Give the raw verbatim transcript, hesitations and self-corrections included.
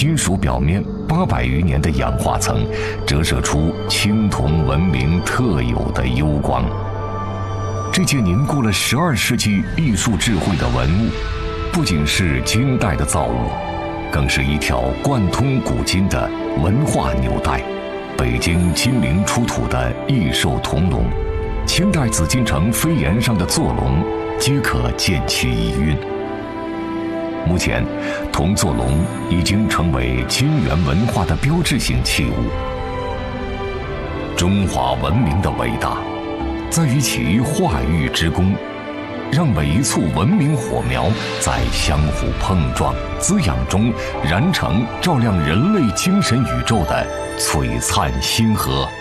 金属表面八百余年的氧化层，折射出青铜文明特有的幽光。这件凝固了十二世纪艺术智慧的文物，不仅是金代的造物，更是一条贯通古今的文化纽带。北京金陵出土的异兽铜龙，清代紫禁城飞檐上的坐龙，皆可见其遗韵。目前，铜坐龙已经成为金元文化的标志性器物。中华文明的伟大，在于其化育之功，让每一簇文明火苗在相互碰撞、滋养中燃成照亮人类精神宇宙的璀璨星河。